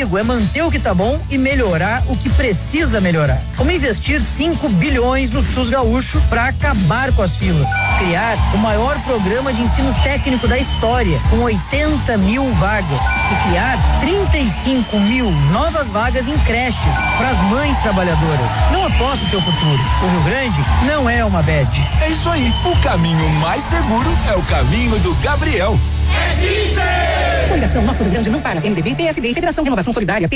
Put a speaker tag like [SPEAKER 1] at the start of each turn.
[SPEAKER 1] comigo é manter o que tá bom e melhorar o que precisa melhorar. Como investir 5 bilhões no SUS gaúcho para acabar com as filas. Criar o maior programa de ensino técnico da história, com 80 mil vagas. E criar 35 mil novas vagas em creches para as mães trabalhadoras. Não aposta o seu futuro. O Rio Grande não é uma bad.
[SPEAKER 2] É isso aí. O caminho mais seguro é o caminho do Gabriel.
[SPEAKER 3] Coligação Nosso Rio Grande não para. MDB, PSD e Federação de Renovação Solidária,